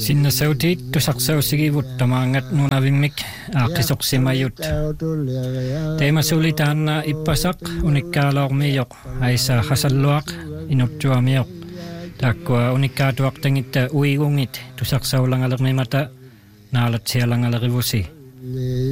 Sinna sautit tusaqsausigivut tamaangat nunavimmik aaqisoqsimayut. Teemasuulitaanna ippasaq unikkaaloormiyoq aisa hasalluaq inuttuamiyoq. Takkua unikkaatuaqtangitta uigungit tusaqsaulangalermimata naalatsialangalerivusi.